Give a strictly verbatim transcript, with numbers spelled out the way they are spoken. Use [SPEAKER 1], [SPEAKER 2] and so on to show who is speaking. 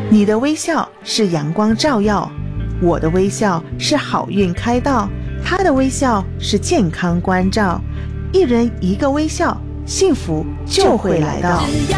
[SPEAKER 1] 你的微笑是阳光照耀，我的微笑是好运开道，他的微笑是健康关照。一人一个微笑，幸福就会来到。